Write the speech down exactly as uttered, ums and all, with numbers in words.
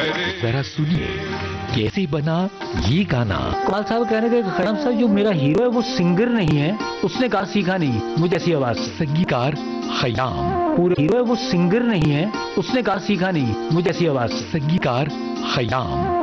जरा सुनिए कैसे बना ये गाना। कमाल साहब कहने थे खयाम साहब जो मेरा हीरो है वो सिंगर नहीं है, उसने गा सीखा नहीं मुझे ऐसी आवाज से। संगीतकार खयाम। पूरे हीरो है वो सिंगर नहीं है, उसने गा सीखा नहीं मुझे ऐसी आवाज से। संगीतकार खयाम।